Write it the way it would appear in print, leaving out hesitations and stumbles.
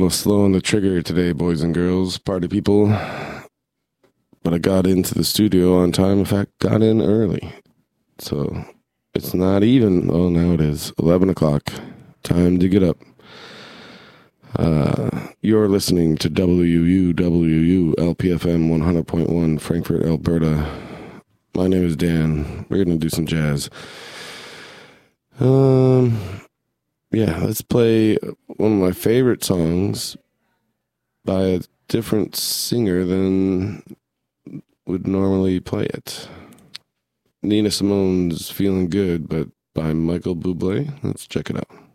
little slow on the trigger today, boys and girls, party people. But I got into the studio on time. In fact, got in early. So it's not even, oh, now it is 11 o'clock. Time to get up. You're listening to WUWU LPFM 100.1 Frankfurt, Alberta. My name is Dan. We're going to do some jazz. Yeah, let's play one of my favorite songs by a different singer than would normally play it. Nina Simone's Feeling Good, but by Michael Bublé. Let's check it out.